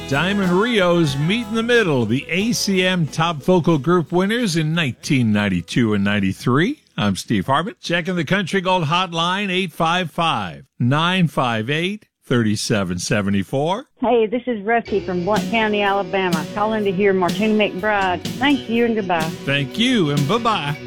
Diamond Rio's Meet in the Middle, the ACM Top Vocal Group winners in 1992 and 93. I'm Steve Harmon. Checking the Country Gold Hotline, 855-958-3774. Hey, this is Rusty from Blount County, Alabama, calling to hear Martina McBride. Thank you and goodbye. Thank you and bye-bye.